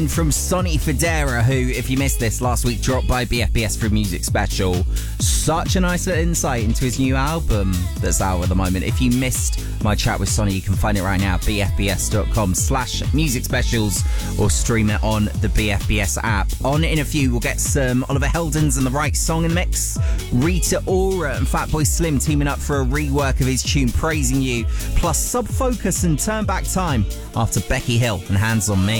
From Sonny Fodera, who, if you missed this last week, dropped by BFBS for a music special. Such a nice little insight into his new album that's out at the moment. If you missed my chat with Sonny, you can find it right now at bfbs.com/music specials or stream it on the BFBS app. On in a few, we'll get some Oliver Heldens and the Right Song in the mix. Rita Ora and Fatboy Slim teaming up for a rework of his tune Praising You, plus Sub Focus and Turn Back Time after Becky Hill and Hands on Me.